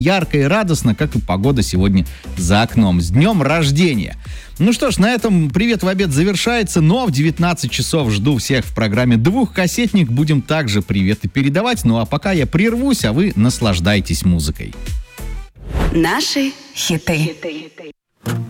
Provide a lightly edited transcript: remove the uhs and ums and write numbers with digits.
ярко и радостно, как и погода сегодня за окном. С днем рождения! Ну что ж, на этом «Привет в обед» завершается, но в 19 часов жду всех в программе «Двухкассетник». Будем также приветы передавать. Ну а пока я прервусь, а вы наслаждайтесь музыкой. Наши хиты.